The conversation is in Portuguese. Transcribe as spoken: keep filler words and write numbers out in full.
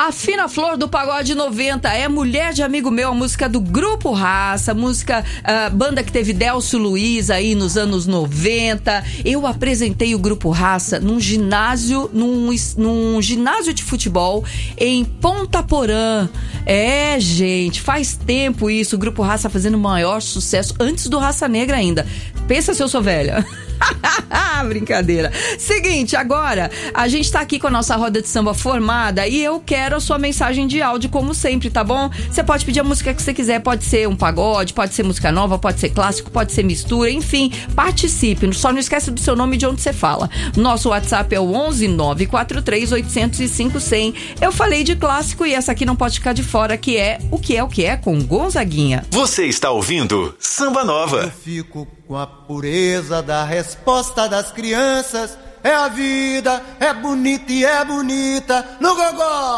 A Fina Flor do Pagode noventa é Mulher de Amigo Meu, a música do Grupo Raça, música, uh, banda que teve Delcio Luiz aí nos anos noventa. Eu apresentei o Grupo Raça num ginásio, num, num ginásio de futebol em Ponta Porã. É, gente, faz tempo isso, o Grupo Raça fazendo maior sucesso, antes do Raça Negra ainda. Pensa se eu sou velha. Brincadeira. Seguinte, agora a gente tá aqui com a nossa roda de samba formada e eu quero a sua mensagem de áudio, como sempre, tá bom? Você pode pedir a música que você quiser, pode ser um pagode, pode ser música nova, pode ser clássico, pode ser mistura, enfim, participe. Só não esquece do seu nome e de onde você fala. Nosso WhatsApp é o onze nove quatro três oito zero cinco zero zero. Eu falei de clássico e essa aqui não pode ficar de fora, que é O Que É O Que É com Gonzaguinha. Você está ouvindo Samba Nova. Eu fico com a pureza da resposta das crianças. É a vida, é bonita e é bonita no gogó.